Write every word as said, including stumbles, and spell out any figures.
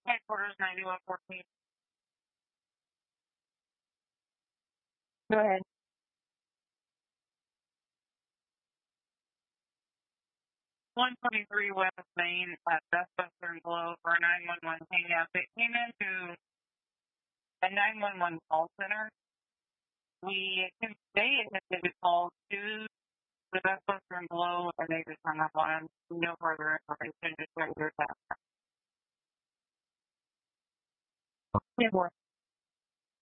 Headquarters ninety-one fourteen. Go ahead. one twenty-three West Main at Best Western Globe for a nine one one hang-up. It came into a nine one one call center. We conveyed it had been called to the Best Western Globe, and they just hung up on us. No further information, just regular that.